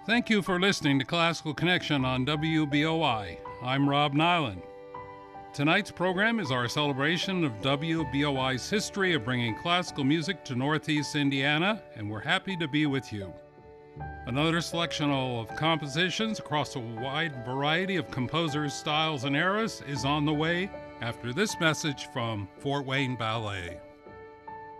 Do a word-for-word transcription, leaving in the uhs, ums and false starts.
Thank you for listening to Classical Connection on W B O I. I'm Rob Nyland. Tonight's program is our celebration of W B O I's history of bringing classical music to Northeast Indiana, and we're happy to be with you. Another selection of compositions across a wide variety of composers, styles, and eras is on the way after this message from Fort Wayne Ballet.